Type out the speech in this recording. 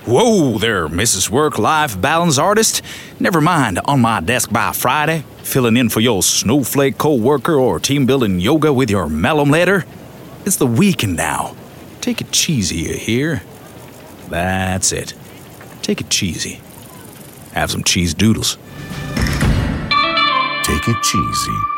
Whoa there, Mrs. Work-Life Balance Artist. Never mind, on my desk by Friday, filling in for your snowflake co-worker or team-building yoga with your malum letter. It's the weekend now. Take it cheesy, you hear? That's it. Take it cheesy. Have some cheese doodles. Take it cheesy.